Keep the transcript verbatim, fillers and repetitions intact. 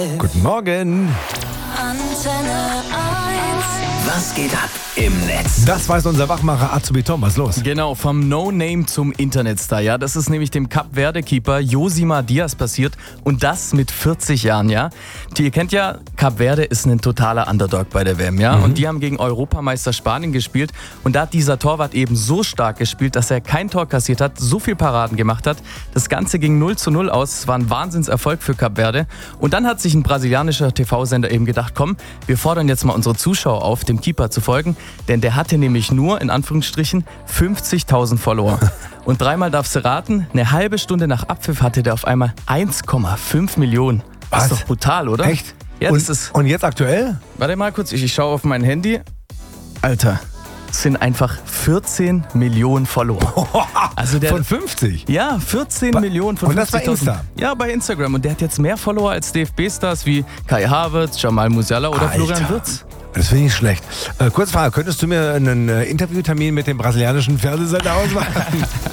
elf. Guten Morgen. Antenne eins. Was geht ab im Netz? Das weiß unser Wachmacher Azubi Tom. Was ist los? Genau, vom No-Name zum Internetstar. Ja, das ist nämlich dem Cap-Verde-Keeper Josima Diaz passiert und das mit vierzig Jahren, ja. Die, ihr kennt ja, Cap Verde ist ein totaler Underdog bei der W M, ja. Mhm. Und die haben gegen Europameister Spanien gespielt und da hat dieser Torwart eben so stark gespielt, dass er kein Tor kassiert hat, so viel Paraden gemacht hat. Das Ganze ging null zu null aus. Es war ein Wahnsinnserfolg für Cap Verde. Und dann hat sich ein brasilianischer T V-Sender eben gedacht, komm, wir fordern jetzt mal unsere Zuschauer auf, dem Keeper zu folgen, denn der hatte nämlich nur, in Anführungsstrichen, fünfzigtausend Follower. Und dreimal darfst du raten, eine halbe Stunde nach Abpfiff hatte der auf einmal eins Komma fünf Millionen. Das Was? ist doch brutal, oder? Echt? Ja, und, das ist... und jetzt aktuell? Warte mal kurz, ich, ich schaue auf mein Handy. Alter, es sind einfach vierzehn Millionen Follower. Also der, Von fünfzig? Ja, vierzehn Ba- Millionen von und das bei fünfzigtausend. Insta? Ja, bei Instagram. Und der hat jetzt mehr Follower als D F B-Stars wie Kai Havertz, Jamal Musiala oder Alter. Florian Wirtz. Das finde ich schlecht. Äh, kurze Frage, könntest du mir einen äh, Interviewtermin mit dem brasilianischen Fernsehsender ausmachen?